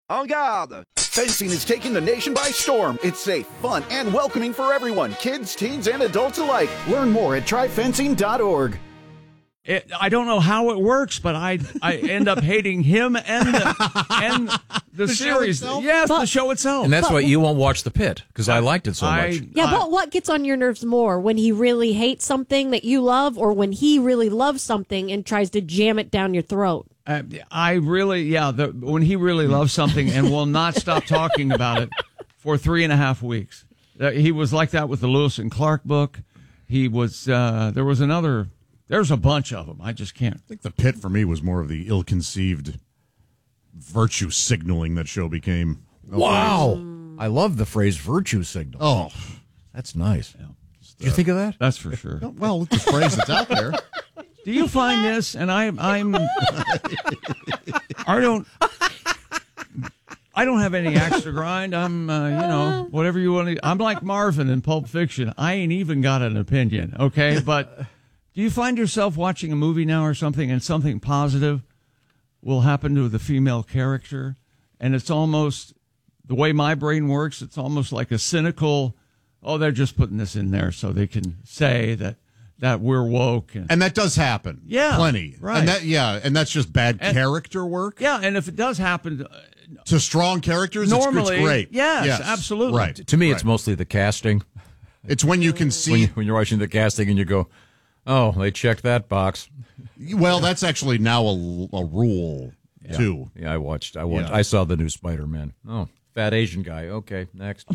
En garde! Fencing is taking the nation by storm. It's safe, fun, and welcoming for everyone, kids, teens, and adults alike. Learn more at tryfencing.org. I don't know how it works, but I end up hating him and the series. Yes, the show itself. And that's why you won't watch The Pit, because I liked it so much. Yeah, but what gets on your nerves more, when he really hates something that you love, or when he really loves something and tries to jam it down your throat? When he really loves something and will not stop talking about it for 3.5 weeks. He was like that with the Lewis and Clark book. He was, there's a bunch of them. I just can't. I think The Pit for me was more of the ill-conceived virtue signaling that show became. Wow. I love the phrase virtue signal. Oh, that's nice. Yeah. Did you think of that? That's for sure. Well, it's a phrase that's out there. Do you find this? And I don't have any axe to grind. I'm, whatever you want to. I'm like Marvin in Pulp Fiction. I ain't even got an opinion. Okay, but do you find yourself watching a movie now or something, and something positive will happen to the female character, and it's almost the way my brain works. It's almost like a cynical. Oh, they're just putting this in there so they can say that we're woke. And that does happen. Yeah. Plenty. Right. And that's just bad character work. Yeah, and if it does happen to strong characters, normally, it's great. Yes, absolutely. Right. To me, it's mostly the casting. It's when you can see. When you're watching the casting and you go, oh, they checked that box. Well, that's actually now a rule, too. Yeah, I watched. I saw the new Spider-Man. Oh. Fat Asian guy. Okay, next.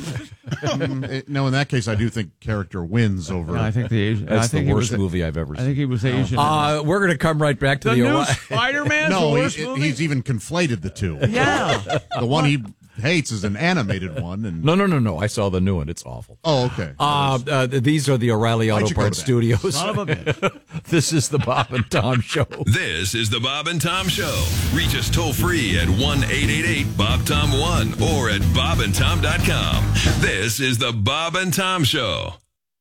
No, in that case, I do think character wins over. I think the Asian. That's the worst movie I've ever seen. I think he was Asian. We're going to come right back to the new Spider-Man. No, the worst movie? He's even conflated the two. Yeah, the one he hates is an animated one. And No. I saw the new one. It's awful. Oh, okay. These are the O'Reilly Auto Parts Studios. Son of a bitch. This is the Bob and Tom Show. This is the Bob and Tom Show. Reach us toll free at 1-888-BOB-TOM-1 or at bobandtom.com. This is the Bob and Tom Show.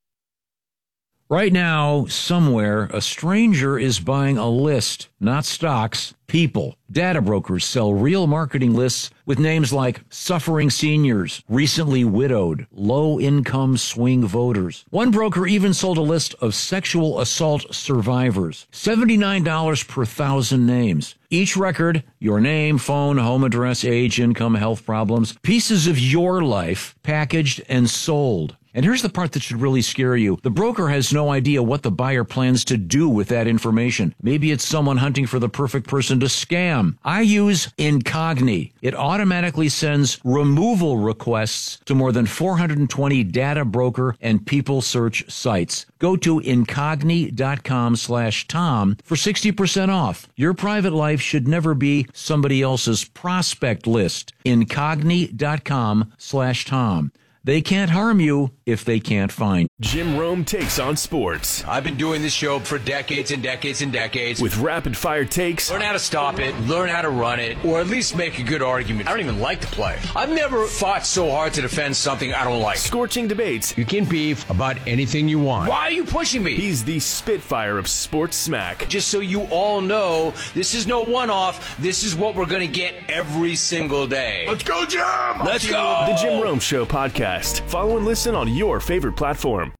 Right now, somewhere, a stranger is buying a list, not stocks, people. Data brokers sell real marketing lists with names like suffering seniors, recently widowed, low-income swing voters. One broker even sold a list of sexual assault survivors. $79 per 1,000 names. Each record, your name, phone, home address, age, income, health problems, pieces of your life, packaged and sold. And here's the part that should really scare you. The broker has no idea what the buyer plans to do with that information. Maybe it's someone hunting for the perfect person to scam. I use Incogni. It automatically sends removal requests to more than 420 data broker and people search sites. Go to Incogni.com/Tom for 60% off. Your private life should never be somebody else's prospect list. Incogni.com/Tom. They can't harm you if they can't find. Jim Rome takes on sports. I've been doing this show for decades and decades and decades. With rapid-fire takes. Learn how to stop it, learn how to run it, or at least make a good argument. I don't even like to play. I've never fought so hard to defend something I don't like. Scorching debates. You can beef about anything you want. Why are you pushing me? He's the Spitfire of sports smack. Just so you all know, this is no one-off. This is what we're going to get every single day. Let's go, Jim! Let's go! The Jim Rome Show podcast. Follow and listen on your favorite platform.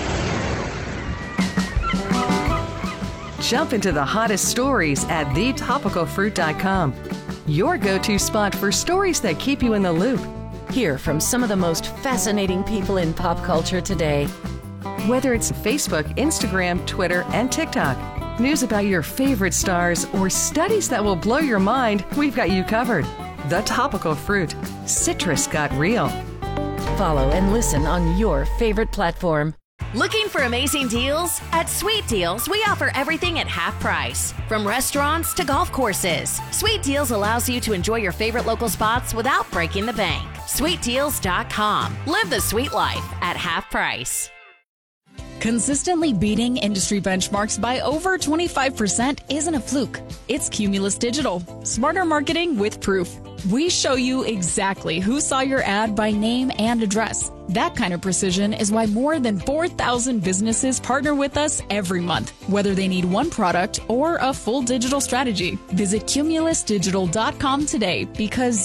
Jump into the hottest stories at thetopicalfruit.com. Your go-to spot for stories that keep you in the loop. Hear from some of the most fascinating people in pop culture today. Whether it's Facebook, Instagram, Twitter, and TikTok, news about your favorite stars, or studies that will blow your mind, we've got you covered. The Topical Fruit. Citrus got real. Follow and listen on your favorite platform. Looking for amazing deals? At Sweet Deals, we offer everything at half price. From restaurants to golf courses, Sweet Deals allows you to enjoy your favorite local spots without breaking the bank. SweetDeals.com. Live the sweet life at half price. Consistently beating industry benchmarks by over 25% isn't a fluke. It's Cumulus Digital. Smarter marketing with proof. We show you exactly who saw your ad by name and address. That kind of precision is why more than 4,000 businesses partner with us every month, whether they need one product or a full digital strategy. Visit cumulusdigital.com today because